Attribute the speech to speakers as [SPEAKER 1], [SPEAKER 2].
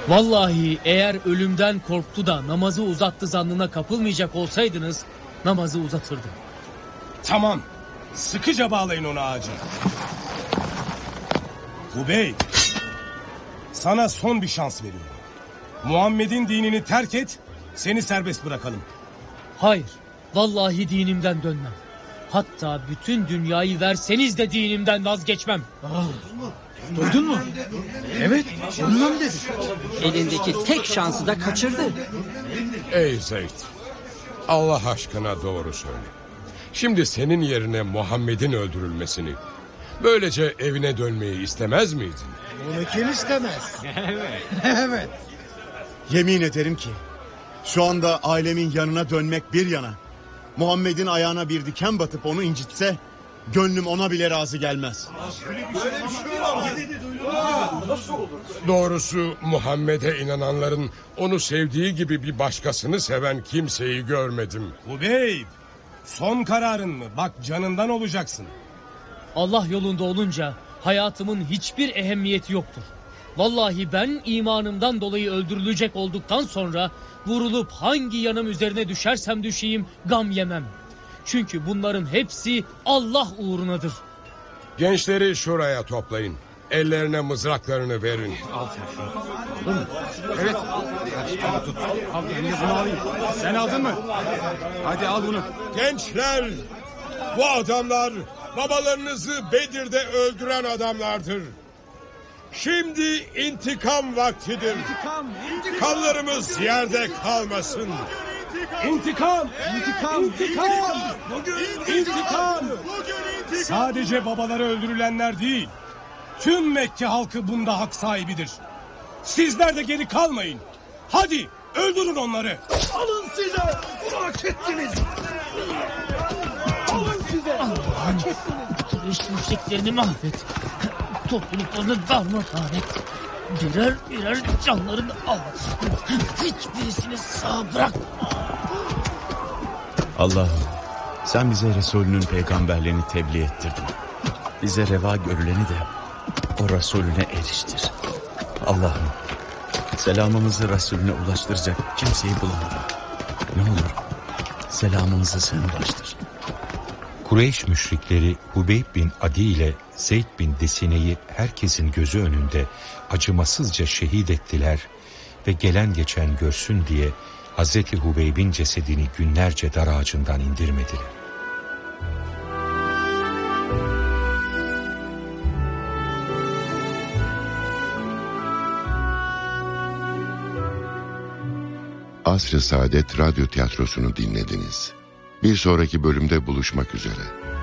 [SPEAKER 1] Vallahi eğer ölümden korktu da namazı uzattı zannına kapılmayacak olsaydınız namazı uzatırdım.
[SPEAKER 2] Tamam. Sıkıca bağlayın onu ağaca. Hubeyb, sana son bir şans veriyorum. Muhammed'in dinini terk et, seni serbest bırakalım.
[SPEAKER 1] Hayır, vallahi dinimden dönmem. Hatta bütün dünyayı verseniz de dinimden vazgeçmem.
[SPEAKER 3] Duydun mu? Evet, dönmem dedi.
[SPEAKER 4] Elindeki tek şansı da kaçırdı.
[SPEAKER 5] Ey Zeyd, Allah aşkına doğru söyle. Şimdi senin yerine Muhammed'in öldürülmesini, böylece evine dönmeyi istemez miydin?
[SPEAKER 3] Bunu kim istemez? Evet.
[SPEAKER 6] Yemin ederim ki şu anda ailemin yanına dönmek bir yana, Muhammed'in ayağına bir diken batıp onu incitse gönlüm ona bile razı gelmez.
[SPEAKER 5] Doğrusu Muhammed'e inananların onu sevdiği gibi bir başkasını seven kimseyi görmedim.
[SPEAKER 2] Hubeyb, son kararın mı? Bak canından olacaksın.
[SPEAKER 1] Allah yolunda olunca hayatımın hiçbir ehemmiyeti yoktur. Vallahi ben imanımdan dolayı öldürülecek olduktan sonra vurulup hangi yanım üzerine düşersem düşeyim gam yemem. Çünkü bunların hepsi Allah uğrunadır.
[SPEAKER 5] Gençleri şuraya toplayın. Ellerine mızraklarını verin.
[SPEAKER 3] Evet. Tut. Al eline bunu alayım. Sen aldın mı? Hadi al bunu.
[SPEAKER 5] Gençler, bu adamlar babalarınızı Bedir'de öldüren adamlardır. Şimdi intikam vaktidir. Kanlarımız yerde kalmasın.
[SPEAKER 2] İntikam! İntikam! Sadece babaları öldürülenler değil, tüm Mekke halkı bunda hak sahibidir. Sizler de geri kalmayın. Hadi öldürün onları.
[SPEAKER 3] Alın size. Bunu hak ettiniz. Alın size.
[SPEAKER 1] Kureyş müşriklerini mahvet. Topluluklarını darmadağın et. Birer birer canlarını al. Hiçbirisini sağ bırakma.
[SPEAKER 6] Allah'ım, sen bize Resulünün peygamberliğini tebliğ ettirdin. Bize reva görüleni de o Resulüne eriştir. Allah'ım, selamımızı Resulüne ulaştıracak kimseyi bulamadım. Ne olur selamımızı sen ulaştır.
[SPEAKER 7] Kureyş müşrikleri Hubeyb bin Adi ile Zeyd bin Desine'yi herkesin gözü önünde acımasızca şehit ettiler ve gelen geçen görsün diye Hazreti Hubeyb'in cesedini günlerce dar ağacından indirmediler.
[SPEAKER 8] Asr-ı Saadet Radyo Tiyatrosu'nu dinlediniz. Bir sonraki bölümde buluşmak üzere.